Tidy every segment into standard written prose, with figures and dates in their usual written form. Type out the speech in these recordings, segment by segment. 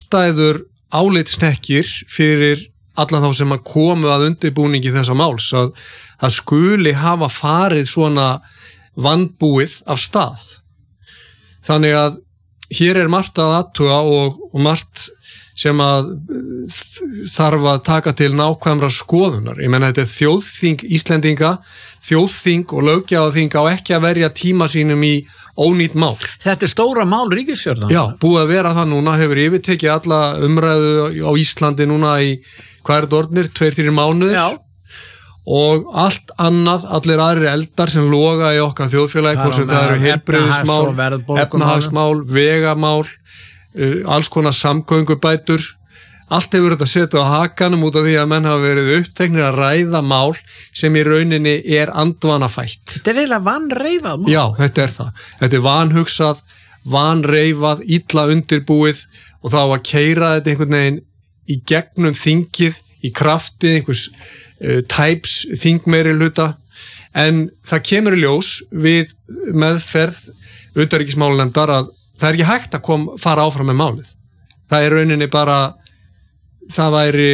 ástæður álitssnekkir fyrir alla þá sem að komu að undirbúningi þessa máls að það skuli hafa farið svona vanbúið af stað. Þannig að hér margt að athuga og margt sem að þarf að taka til nákvæmra skoðunar. Ég meina þetta þjóðþing Íslendinga, þjóðþing og löggjafarþing á ekki að verja tíma sínum í ónýt mál. Þetta stóra mál ríkisstjórnar. Já, búið að vera það núna, hefur yfirtekið alla umræðu á Íslandi núna í hvað orðnir, 2-3 mánuðir. Já. Og allt annað, allir aðrir eldar sem loga í okkar þjóðfélagi, hvort sem það eru heilbrigðismál, efnahagsmál, vegamál, alls konar samgöngubætur, allt hefur þetta setið á hakanum út af því að menn hafa verið uppteknir að ræða mál sem í rauninni andvanafætt. Þetta eiginlega vanreifað mál. Já, þetta það. Þetta vanhugsað, vanreifað, illa undirbúið og þá að keyra þetta einhvern veginn í gegnum þingið í krafti einhvers tæps þingmeirihluta, en það kemur í ljós við meðferð utanríkismálanefndar að það ekki hægt að fara áfram með málið. Það rauninni bara, það væri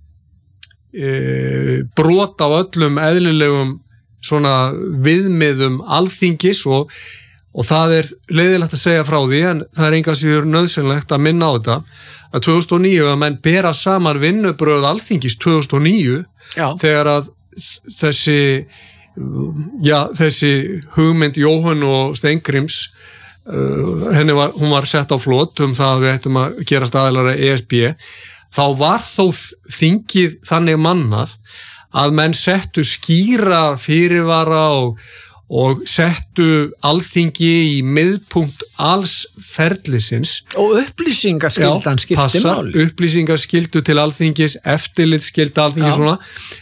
brot á öllum eðlilegum svona viðmiðum alþingis og það leiðilegt að segja frá því, en það engan síður nauðsynlegt að minna á þetta, að 2009 að menn bera saman vinnubrögð alþingis 2009, já, þegar að þessi hugmynd Jóhann og Steingríms hún var sett á flot það að við ættum að gerast aðilar að ESB, þá var þó þingið þannig mannað að menn settu skýra fyrirvara og settu alþingi í miðpunkt alls ferlisins. Og upplýsingaskyldan skipti máli. Upplýsingaskyldu til alþingis, eftirlitsskylda alþingis svona.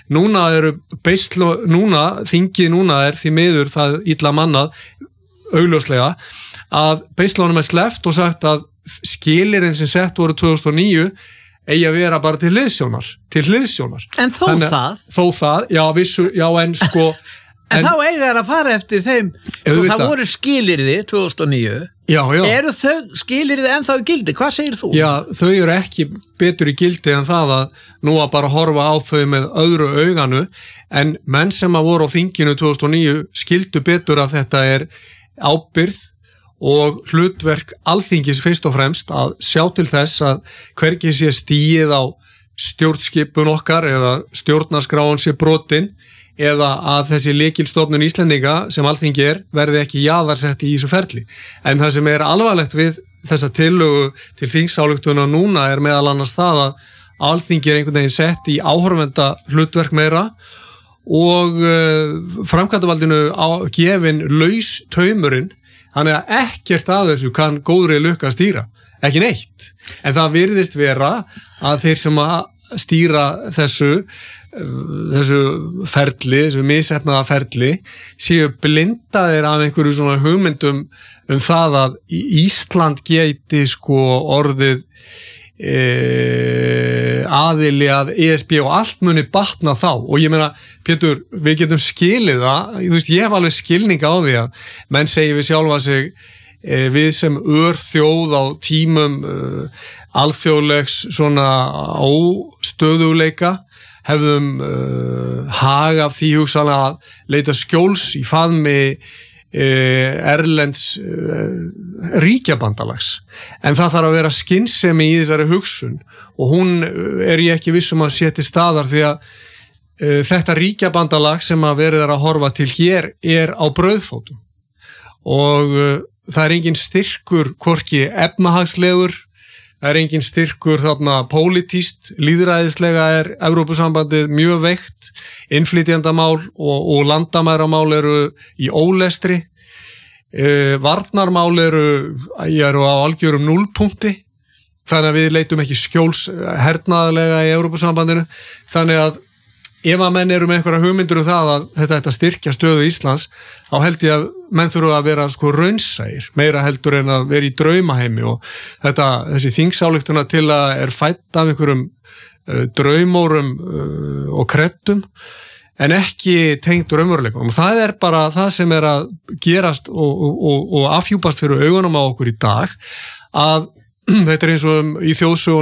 Núna þingið því miður það illa mannað, augljóslega, að beislánum sleppt og sagt að skilirinn sem sett voru 2009 eigi að vera bara til hliðsjónar. En þó það, já, vissu, já, en sko... En þá eiga að fara eftir þeim, sko það voru skilyrði 2009, já. Eru þau skilyrði ennþá í gildi? Hvað segir þú? Já, þau eru ekki betur í gildi en það að nú að bara horfa á þau með öðru auganu, en menn sem að voru á þinginu 2009 skildu betur að þetta ábyrgð og hlutverk alþingis fyrst og fremst að sjá til þess að hvergi sé stigið á stjórnskipun okkar eða stjórnarskráin sé brotin, eða að þessi lykilstofnun Íslendinga sem alþingi verði ekki jaðarsett í þessu ferli. En það sem alvarlegt við þessa tillögu til þingsályktunar núna meðal annars það að alþingi einhvern veginn sett í áhorfenda hlutverk meira og framkvæmdavaldinu gefin laus taumurinn, þannig að ekkert af þessu kann góðri lukka að stýra, ekki neitt. En það virðist vera að þeir sem að stýra þessu ferli, þessu misheppnaða ferli, séu blindaðir af einhverju svona hugmyndum það að Ísland geti sko orðið aðili að ESB og allt muni batna þá. Og ég meina, Pétur, við getum skilið það, þú veist, ég hef alveg skilning á því að menn segi við sjálfa sig, við sem örþjóð á tímum alþjóðlegs svona óstöðuleika hefðum hag af því hugsanlega að leita skjóls í faðmi erlends ríkjabandalags. En það þarf að vera skynsemi í þessari hugsun og hún ég ekki viss að sé til staðar því að þetta ríkjabandalag sem að verið að horfa til hér á brauðfótum og það engin styrkur hvorki efnahagslegur, það engin styrkur þarna pólitískt, lýðræðislega Evrópusambandið mjög veikt, innflytjendamál og landamæramál eru í ólestri, varnarmál eru á algjörum núllpunkti, þannig að við leitum ekki skjóls hernaðarlega í Evrópusambandinu, þannig að ef að menn eru með einhverja hugmyndur það að þetta ætti að styrkja stöðu Íslands, þá held ég að menn þurfa að vera sko raunsæir, meira heldur en að vera í draumaheimi og þessi þingsályktuna til að fætt af einhverjum draumórum og kreddum en ekki tengd raunveruleikum. Og það bara það sem að gerast og afhjúpast fyrir augunum á okkur í dag, að þetta eins og í þjóðsögunum